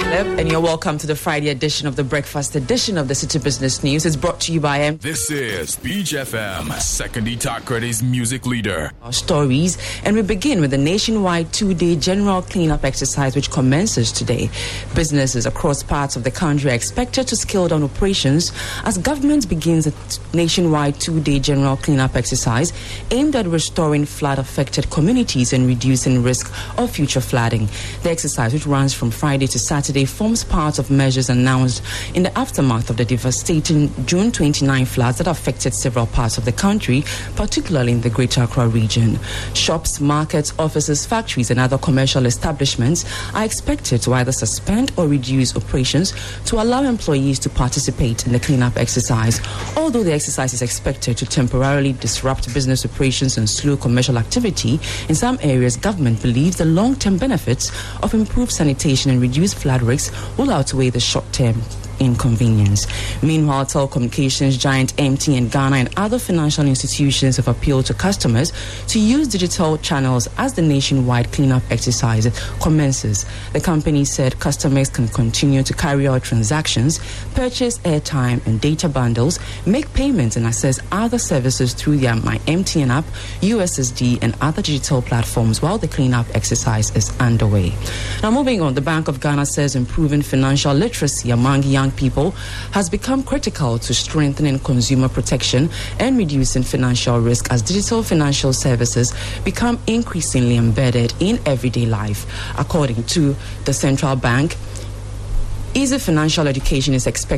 And you're welcome to the Friday edition of the breakfast edition of the City Business News. It's brought to you by This is Beach FM, Second Itakre's music leader. Our stories, and we begin with the nationwide 2-day general cleanup exercise which commences today. Businesses across parts of the country are expected to scale down operations as government begins a nationwide 2-day general cleanup exercise aimed at restoring flood-affected communities and reducing risk of future flooding. The exercise, which runs from Friday to Saturday, forms part of measures announced in the aftermath of the devastating June 29 floods that affected several parts of the country, particularly in the Greater Accra region. Shops, markets, offices, factories and other commercial establishments are expected to either suspend or reduce operations to allow employees to participate in the cleanup exercise. Although the exercise is expected to temporarily disrupt business operations and slow commercial activity, in some areas government believes the long-term benefits of improved sanitation and reduced flood risks will outweigh the short-term inconvenience. Meanwhile, telecommunications giant MTN Ghana and other financial institutions have appealed to customers to use digital channels as the nationwide cleanup exercise commences. The company said customers can continue to carry out transactions, purchase airtime and data bundles, make payments and access other services through their My MTN app, USSD and other digital platforms while the cleanup exercise is underway. Now moving on, the Bank of Ghana says improving financial literacy among young people has become critical to strengthening consumer protection and reducing financial risk as digital financial services become increasingly embedded in everyday life. According to the central bank, easy financial education is expected